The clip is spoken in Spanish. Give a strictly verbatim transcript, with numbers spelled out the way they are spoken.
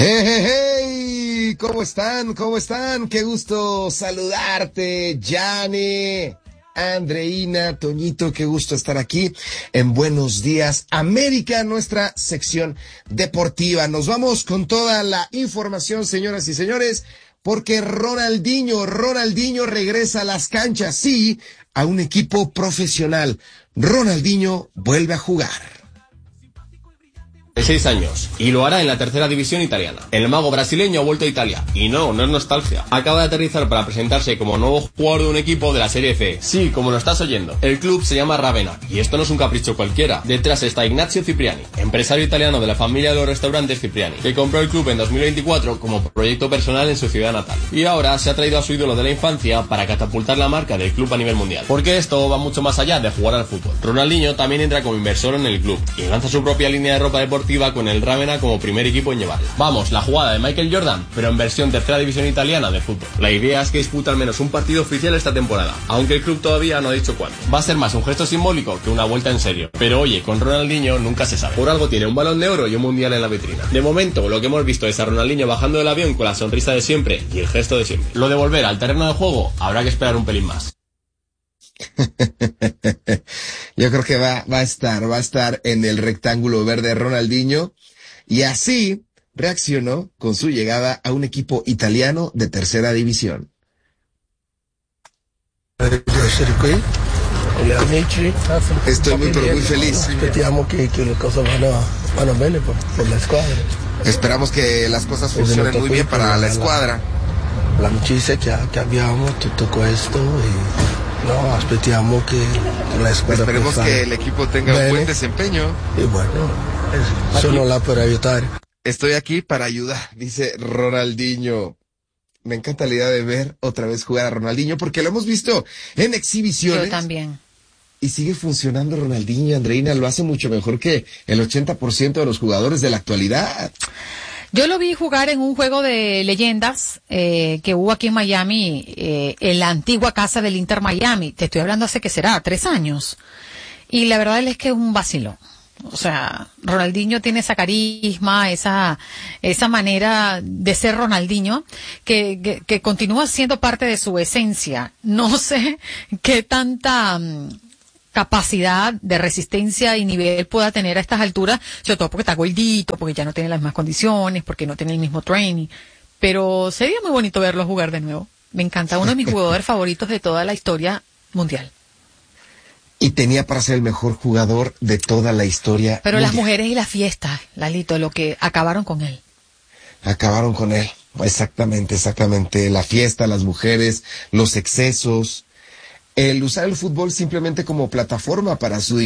Hey, hey, hey, ¿cómo están? ¿Cómo están? Qué gusto saludarte, Yane, Andreina, Toñito, qué gusto estar aquí en Buenos Días América, nuestra sección deportiva. Nos vamos con toda la información, señoras y señores, porque Ronaldinho, Ronaldinho regresa a las canchas, sí, a un equipo profesional. Ronaldinho vuelve a jugar. De seis años, y lo hará en la tercera división italiana. El mago brasileño ha vuelto a Italia, y no, no es nostalgia. Acaba de aterrizar para presentarse como nuevo jugador de un equipo de la Serie C. Sí, como lo estás oyendo. El club se llama Ravenna, y esto no es un capricho cualquiera. Detrás está Ignazio Cipriani, empresario italiano de la familia de los restaurantes Cipriani, que compró el club en dos mil veinticuatro como proyecto personal en su ciudad natal. Y ahora se ha traído a su ídolo de la infancia para catapultar la marca del club a nivel mundial. Porque esto va mucho más allá de jugar al fútbol. Ronaldinho también entra como inversor en el club, y lanza su propia línea de ropa deportiva con el Ravenna como primer equipo en llevarla. Vamos, la jugada de Michael Jordan, pero en versión tercera división italiana de fútbol. La idea es que disputa al menos un partido oficial esta temporada, aunque el club todavía no ha dicho cuándo. Va a ser más un gesto simbólico que una vuelta en serio. Pero oye, con Ronaldinho nunca se sabe. Por algo tiene un Balón de Oro y un Mundial en la vitrina. De momento, lo que hemos visto es a Ronaldinho bajando del avión con la sonrisa de siempre y el gesto de siempre. Lo de volver al terreno de juego habrá que esperar un pelín más. Yo creo que va, va a estar, va a estar en el rectángulo verde Ronaldinho, y así reaccionó con su llegada a un equipo italiano de tercera división. Estoy muy pero muy feliz. Esperamos que las cosas funcionen muy bien para la escuadra. La amicizia che, che abbiamo, tutto questo, y no, aspettiamo que la escuadra. Esperemos que el equipo tenga bene. un buen desempeño. Y bueno, sono là per aiutare. Estoy aquí para ayudar, dice Ronaldinho. Me encanta la idea de ver otra vez jugar a Ronaldinho, porque lo hemos visto en exhibiciones. Yo también. Y sigue funcionando Ronaldinho, Andreina, lo hace mucho mejor que el ochenta por ciento de los jugadores de la actualidad. Yo lo vi jugar en un juego de leyendas eh, que hubo aquí en Miami, eh, en la antigua casa del Inter Miami. Te estoy hablando hace que será, tres años. Y la verdad es que es un vacilón. O sea, Ronaldinho tiene esa carisma, esa esa manera de ser Ronaldinho, que, que, que continúa siendo parte de su esencia. No sé qué tanta capacidad de resistencia y nivel pueda tener a estas alturas, sobre todo porque está gordito, porque ya no tiene las mismas condiciones, porque no tiene el mismo training, pero sería muy bonito verlo jugar de nuevo. Me encanta, uno de mis jugadores favoritos de toda la historia mundial. Y tenía para ser el mejor jugador de toda la historia Pero mundial. Las mujeres y las fiestas, Lalito, lo que acabaron con él. Acabaron con él, exactamente, exactamente. La fiesta, las mujeres, los excesos, el usar el fútbol simplemente como plataforma para su